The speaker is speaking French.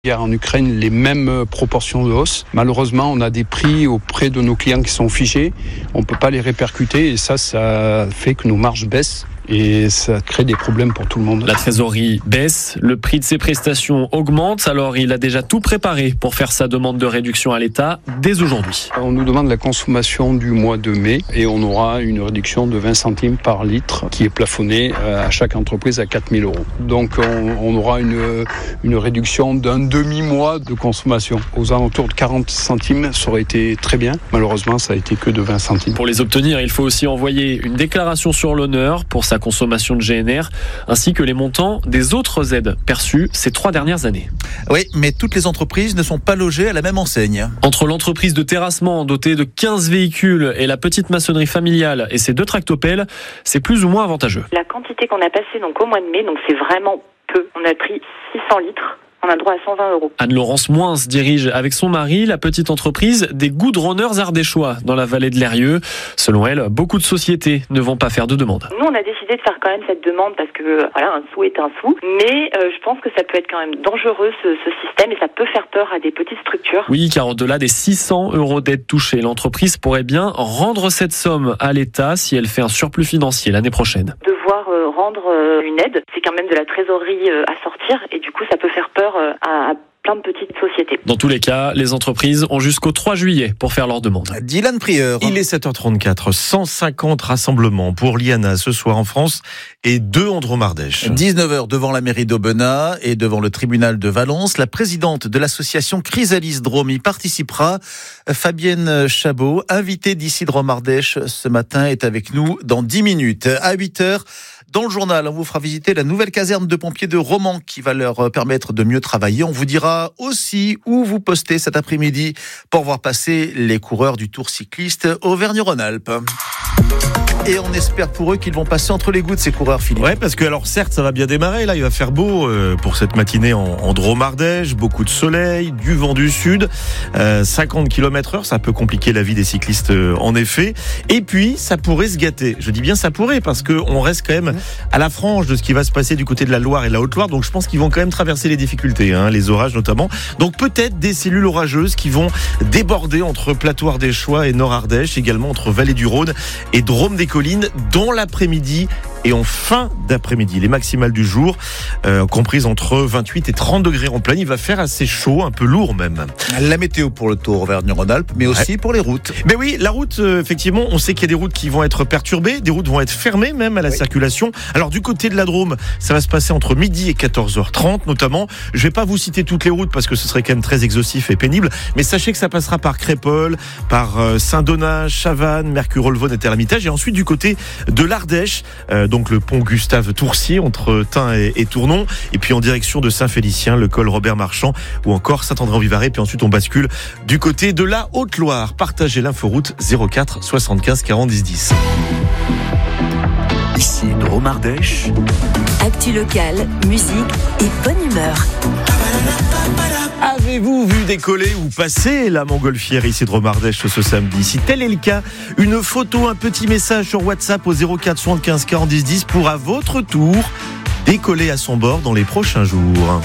Guerre en Ukraine, les mêmes proportions de hausse. Malheureusement, on a des prix auprès de nos clients qui sont figés. On ne peut pas les répercuter et ça fait que nos marges baissent. Et ça crée des problèmes pour tout le monde. La trésorerie baisse, le prix de ses prestations augmente, alors il a déjà tout préparé pour faire sa demande de réduction à l'État dès aujourd'hui. On nous demande la consommation du mois de mai et on aura une réduction de 20 centimes par litre qui est plafonnée à chaque entreprise à 4 000 €. Donc on aura une réduction d'un demi-mois de consommation. Aux alentours de 40 centimes, ça aurait été très bien. Malheureusement, ça a été que de 20 centimes. Pour les obtenir, il faut aussi envoyer une déclaration sur l'honneur pour sa consommation de GNR, ainsi que les montants des autres aides perçues ces 3 dernières années. Oui, mais toutes les entreprises ne sont pas logées à la même enseigne. Entre l'entreprise de terrassement dotée de 15 véhicules et la petite maçonnerie familiale et ses 2 tractopelles, c'est plus ou moins avantageux. La quantité qu'on a passée au mois de mai, c'est vraiment peu. On a pris 600 litres. On a le droit à 120 €. Anne-Laurence Moins dirige avec son mari la petite entreprise des goudronneurs ardéchois dans la vallée de l'Eyrieux. Selon elle, beaucoup de sociétés ne vont pas faire de demande. Nous, on a décidé de faire quand même cette demande parce que un sou est un sou. Mais je pense que ça peut être quand même dangereux ce système et ça peut faire peur à des petites structures. Oui, car au-delà des 600 € d'aides touchées, l'entreprise pourrait bien rendre cette somme à l'État si elle fait un surplus financier l'année prochaine. Devoir rendre une aide, c'est quand même de la trésorerie à sortir et du coup, ça peut faire peur à plein de petites sociétés. Dans tous les cas, les entreprises ont jusqu'au 3 juillet pour faire leur demande. Dylan Prieur. Il est 7h34, 150 rassemblements pour l'IANA ce soir en France et 2 en Drôme-Ardèche. 19h devant la mairie d'Aubenas et devant le tribunal de Valence. La présidente de l'association Chrysalis Drôme y participera. Fabienne Chabot, invitée d'ici Drôme-Ardèche ce matin, est avec nous dans 10 minutes. À 8h, dans le journal, on vous fera visiter la nouvelle caserne de pompiers de Romans qui va leur permettre de mieux travailler. On vous dira aussi où vous postez cet après-midi pour voir passer les coureurs du Tour cycliste Auvergne-Rhône-Alpes. Et on espère pour eux qu'ils vont passer entre les gouttes, ces coureurs, Philippe. Ouais, parce que alors certes, ça va bien démarrer. Là, il va faire beau pour cette matinée en Drôme-Ardèche. Beaucoup de soleil, du vent du sud. 50 km/h, ça peut compliquer la vie des cyclistes, en effet. Et puis, ça pourrait se gâter. Je dis bien ça pourrait, parce qu'on reste quand même à la frange de ce qui va se passer du côté de la Loire et de la Haute-Loire. Donc, je pense qu'ils vont quand même traverser les difficultés, les orages notamment. Donc, peut-être des cellules orageuses qui vont déborder entre Plateau ardéchois et Nord Ardèche, également entre Vallée du Rhône et Drôme des Collines dans l'après-midi et en fin d'après-midi. Les maximales du jour, comprises entre 28 et 30 degrés en pleine. Il va faire assez chaud, un peu lourd même. La météo pour le Tour Auvergne-Rhône-Alpes, mais aussi pour les routes. Mais oui, la route, effectivement, on sait qu'il y a des routes qui vont être perturbées, des routes vont être fermées même à la circulation. Alors du côté de la Drôme, ça va se passer entre midi et 14h30 notamment. Je vais pas vous citer toutes les routes parce que ce serait quand même très exhaustif et pénible, mais sachez que ça passera par Crépol, par Saint-Donat, Chavannes, Mercure-Olvonne et Terre-Hermitage, et ensuite du côté de l'Ardèche, donc le pont Gustave-Tourcier entre Tain et Tournon, et puis en direction de Saint-Félicien, le col Robert-Marchand ou encore Saint-André-en-Vivarais, puis ensuite on bascule du côté de la Haute-Loire. Partagez l'inforoute 04 75 40 10 10. Ici Drôme-Ardèche. Actu locale, musique et bonne humeur. Avez-vous vu décoller ou passer la montgolfière ici de Drôme-Ardèche ce samedi? Si tel est le cas, une photo, un petit message sur WhatsApp au 04 75 40 10 10 pour à votre tour décoller à son bord dans les prochains jours.